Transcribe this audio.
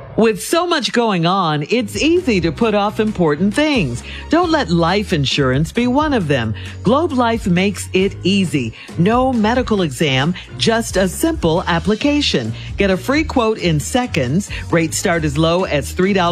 With so much going on, it's easy to put off important things. Don't let life insurance be one of them. Globe Life makes it easy. No medical exam, just a simple application. Get a free quote in seconds. Rates start as low as $3